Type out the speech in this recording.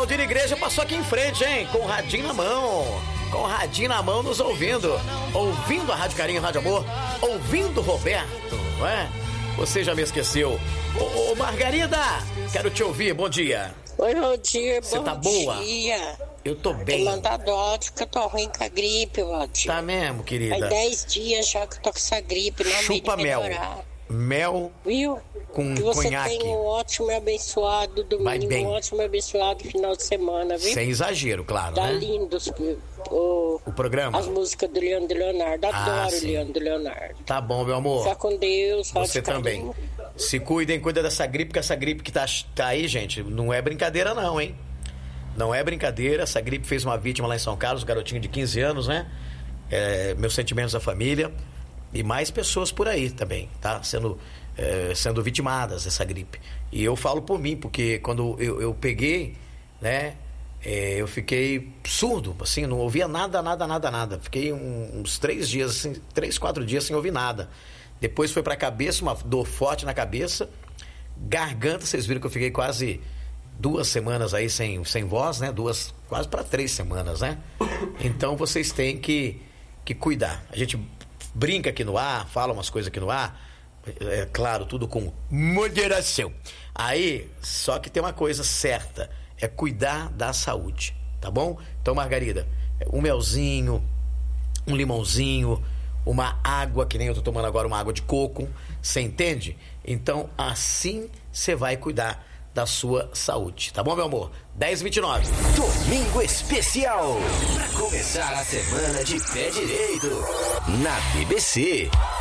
Valdir Igreja passou aqui em frente, hein? Com o radinho na mão. Com o radinho na mão nos ouvindo. Ouvindo a Rádio Carinho, Rádio Amor. Ouvindo Roberto, não é? Você já me esqueceu. Ô, Margarida, quero te ouvir. Bom dia. Oi, bom dia. Você tá boa? Bom dia. Eu tô bem. Tô mandando ódio que eu tô ruim com a gripe, Valdir. Tá mesmo, querida? Faz 10 dias já que eu tô com essa gripe. Não Chupa mel. Mel. Viu? Com e você conhaque. tem um ótimo e abençoado domingo, um ótimo e abençoado final de semana, viu? Sem exagero, claro, tá né? Lindo o programa. As músicas do Leandro Leonardo. Adoro o Leandro Leonardo. Tá bom, meu amor. Fica com Deus. Você também. Se cuidem, cuida dessa gripe, porque essa gripe que tá aí, gente, não é brincadeira não, hein? Não é brincadeira. Essa gripe fez uma vítima lá em São Carlos, um garotinho de 15 anos, né? Meus sentimentos à família. E mais pessoas por aí também, tá? Sendo vitimadas dessa gripe. E eu falo por mim, porque quando eu peguei, né? Eu fiquei surdo, assim, não ouvia nada. Fiquei uns 3 dias, assim, 3, 4 dias sem ouvir nada. Depois foi pra cabeça, uma dor forte na cabeça. Garganta, vocês viram que eu fiquei quase 2 semanas aí sem voz, né? Quase para 3 semanas, né? Então vocês têm que cuidar. A gente brinca aqui no ar, fala umas coisas aqui no ar, é claro, tudo com moderação. Aí, só que tem uma coisa certa, é cuidar da saúde, tá bom? Então, Margarida, um melzinho, um limãozinho, uma água, que nem eu tô tomando agora, uma água de coco, você entende? Então, assim você vai cuidar da sua saúde, tá bom, meu amor? 10h29. Domingo especial, pra começar a semana de pé direito, na BBC.